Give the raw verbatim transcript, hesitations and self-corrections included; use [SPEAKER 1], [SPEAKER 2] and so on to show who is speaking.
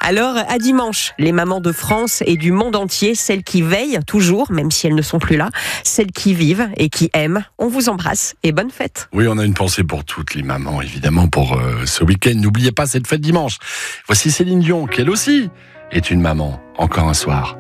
[SPEAKER 1] Alors, à dimanche, les mamans de France et du monde entier, celles qui veillent toujours, même si elles ne sont plus là, celles qui vivent et qui aiment, on vous embrasse et bonne fête.
[SPEAKER 2] Oui, on a une pensée pour toutes les mamans, évidemment, pour euh, ce week-end. N'oubliez pas cette fête dimanche. Voici Céline Dion, qui elle aussi est une maman, encore un soir.